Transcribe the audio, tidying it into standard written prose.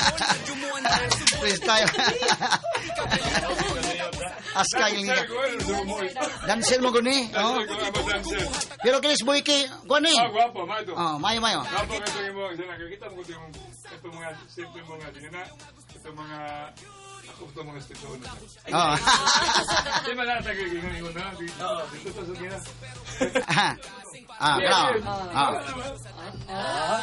Freestyle. Aska yung liga. Dancel mo guni. Oh. Pero kinis boy kay kuan eh. Guwapo, mato. Oh, mayo. Guwapo ka ito mo. Nakikita mo ito mga simple mga dina. Ito mga ako ito mga stito na. Oh. Di ba na tagigingan yun na? Dito sa gina. Bravo.